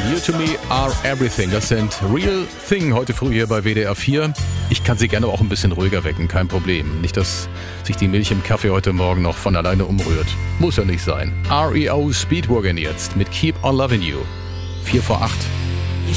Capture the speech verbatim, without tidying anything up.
You to me are everything. Das sind Real Thing heute früh hier bei W D R vier. Ich kann Sie gerne auch ein bisschen ruhiger wecken, kein Problem. Nicht, dass sich die Milch im Kaffee heute Morgen noch von alleine umrührt. Muss ja nicht sein. R E O Speedwagon jetzt mit Keep on Loving You. vier vor acht.